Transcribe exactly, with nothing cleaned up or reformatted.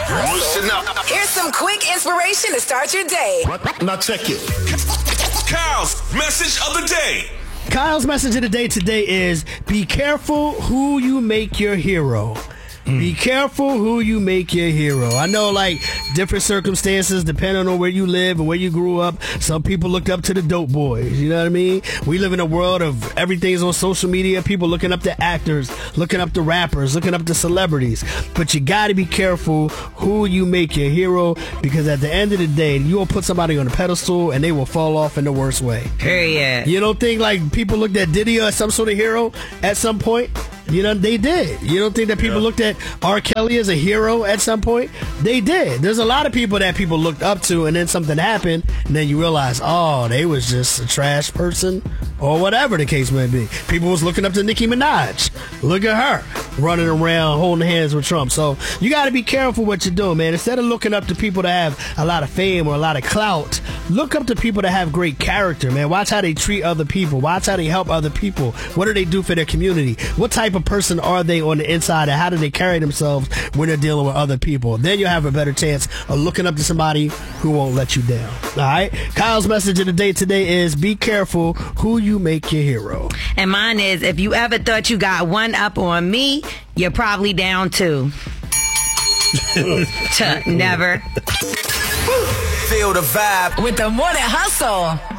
Listen up. Here's some quick inspiration to start your day. Now check it. Kyle's message of the day. Kyle's message of the day today is be careful who you make your hero. Be careful who you make your hero. I know, like, different circumstances depending on where you live and where you grew up. Some people looked up to the dope boys. You know what I mean? We live in a world of everything's on social media. People looking up to actors, looking up to rappers, looking up to celebrities. But you got to be careful who you make your hero, because at the end of the day, you'll put somebody on a pedestal and they will fall off in the worst way. Period. You don't think, like, people looked at Diddy as some sort of hero at some point? You know, they did. You don't think that people yeah. looked at R. Kelly as a hero at some point? They did. There's a lot of people that people looked up to, and then something happened, and then you realize, oh, they was just a trash person, or whatever the case may be. People was looking up to Nicki Minaj. Look at her running around holding hands with Trump. So you got to be careful what you're doing, man. Instead of looking up to people that have a lot of fame or a lot of clout, look up to people that have great character, man. Watch how they treat other people. Watch how they help other people. What do they do for their community? What type of person are they on the inside, and how do they carry themselves when they're dealing with other people? Then you'll have a better chance of looking up to somebody who won't let you down. All right? Kyle's message of the day today is be careful who you make your hero. And mine is, if you ever thought you got one up on me, you're probably down two. Never. Feel the vibe With the Morning Hustle.